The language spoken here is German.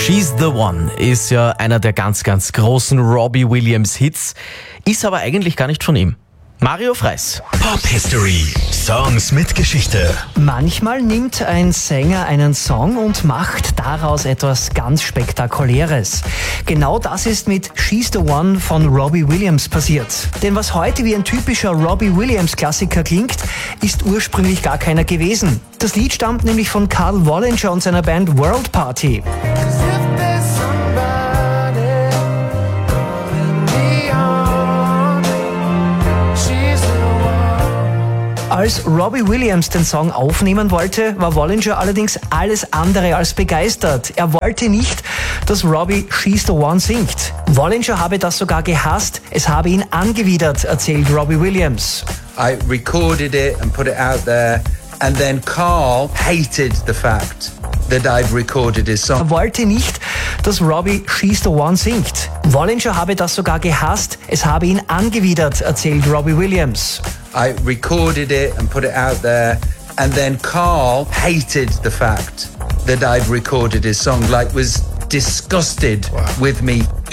She's the One ist ja einer der ganz, ganz großen Robbie Williams Hits, ist aber eigentlich gar nicht von ihm. Mario Freiss. Pop History. Songs mit Geschichte. Manchmal nimmt ein Sänger einen Song und macht daraus etwas ganz Spektakuläres. Genau das ist mit She's the One von Robbie Williams passiert. Denn was heute wie ein typischer Robbie Williams Klassiker klingt, ist ursprünglich gar keiner gewesen. Das Lied stammt nämlich von Karl Wallinger und seiner Band World Party. Als Robbie Williams den Song aufnehmen wollte, war Wallinger allerdings alles andere als begeistert. Er wollte nicht, dass Robbie She's the One singt. Wallinger habe das sogar gehasst, es habe ihn angewidert, erzählt Robbie Williams. I recorded it and put it out there, and then Carl hated the fact that I'd recorded his song. Er wollte nicht, dass Robbie She's the One singt. Wallinger habe das sogar gehasst, es habe ihn angewidert, erzählt Robbie Williams. I recorded it and put it out there, and then Carl hated the fact that I'd recorded his song, like was disgusted with me